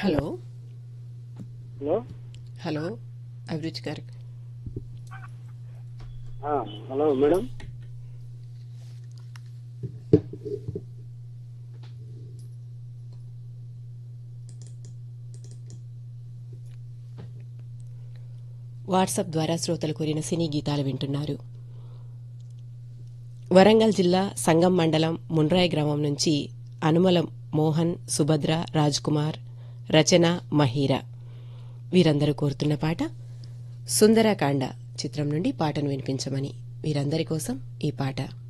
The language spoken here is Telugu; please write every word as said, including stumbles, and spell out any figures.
హలో హలో హలో అభిరుచి గారు. ఆ, హలో మేడం. వాట్సాప్ ద్వారా శ్రోతలు కోరిన సినీ గీతాలు వింటున్నారు. వరంగల్ జిల్లా సంగం మండలం మున్రాయి గ్రామం నుంచి అనుమలం మోహన్, సుభద్ర, రాజ్ కుమార్, రచన, మహీరా వీరందరూ కోరుతున్న పాట సుందరకాండ చిత్రం నుండి పాటను వినిపించమని వీరందరి కోసం ఈ పాట.